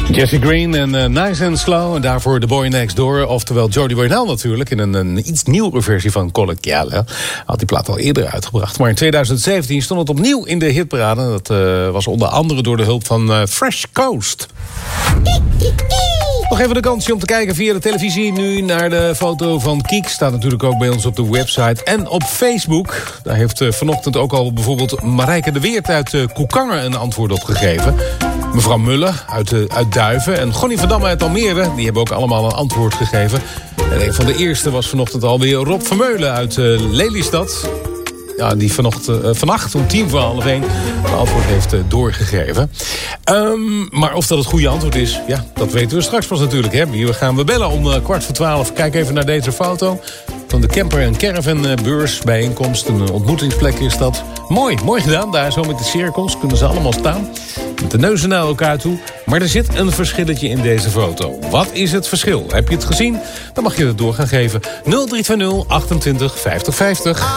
Jesse Green en Nice and Slow. En daarvoor The Boy Next Door. Oftewel Jody Boynell natuurlijk. In een iets nieuwere versie van Collegiale. Had die plaat al eerder uitgebracht. Maar in 2017 stond het opnieuw in de hitparade. Dat was onder andere door de hulp van Fresh Coast. Nog even de kansje om te kijken via de televisie. Nu naar de foto van Kiek. Staat natuurlijk ook bij ons op de website en op Facebook. Daar heeft vanochtend ook al bijvoorbeeld Marijke de Weert uit Koekangen een antwoord op gegeven. Mevrouw Muller uit Duiven en Gonnie van Damme uit Almere. Die hebben ook allemaal een antwoord gegeven. En een van de eerste was vanochtend alweer Rob Vermeulen uit Lelystad. Ja, die vannacht om 1:50 een antwoord heeft doorgegeven. Maar of dat het goede antwoord is, ja, dat weten we straks pas natuurlijk. Hè. Hier gaan we bellen om 11:15. Kijk even naar deze foto van de camper- en caravanbeursbijeenkomst. Een ontmoetingsplek is dat. Mooi gedaan. Daar zo met de cirkels kunnen ze allemaal staan. Met de neuzen naar elkaar toe. Maar er zit een verschilletje in deze foto. Wat is het verschil? Heb je het gezien? Dan mag je het door gaan geven. 0320 28 50 50.